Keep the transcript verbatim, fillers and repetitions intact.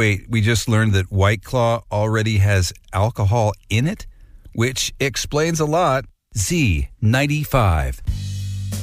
wait, we just learned that White Claw already has alcohol in it, which explains a lot. Z ninety-five.